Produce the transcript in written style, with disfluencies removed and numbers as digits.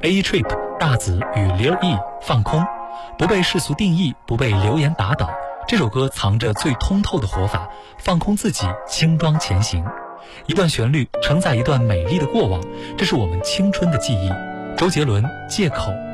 A Trip 大子与 Lil E 放空，不被世俗定义，不被流言打倒。这首歌藏着最通透的活法，放空自己，轻装前行。一段旋律承载一段美丽的过往，这是我们青春的记忆。周杰伦《借口》。